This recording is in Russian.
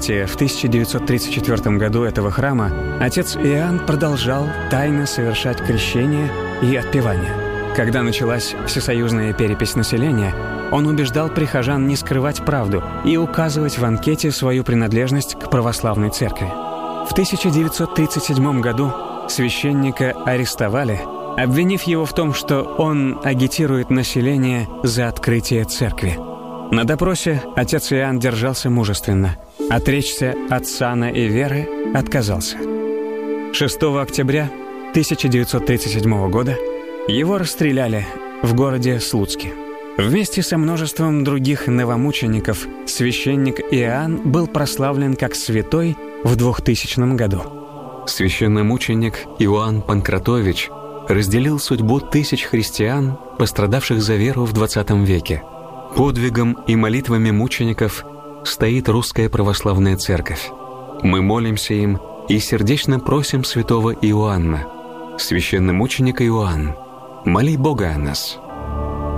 открытия в 1934 году этого храма отец Иоанн продолжал тайно совершать крещение и отпевание. Когда началась всесоюзная перепись населения, он убеждал прихожан не скрывать правду и указывать в анкете свою принадлежность к православной церкви. В 1937 году священника арестовали, обвинив его в том, что он агитирует население за открытие церкви. На допросе отец Иоанн держался мужественно. Отречься от сана и веры отказался. 6 октября 1937 года его расстреляли в городе Слуцке. Вместе со множеством других новомучеников священник Иоанн был прославлен как святой в 2000 году. Священномученик Иоанн Панкратович разделил судьбу тысяч христиан, пострадавших за веру в XX веке. Подвигом и молитвами мучеников стоит Русская Православная Церковь. Мы молимся им и сердечно просим святого Иоанна: священномученик Иоанн, моли Бога о нас.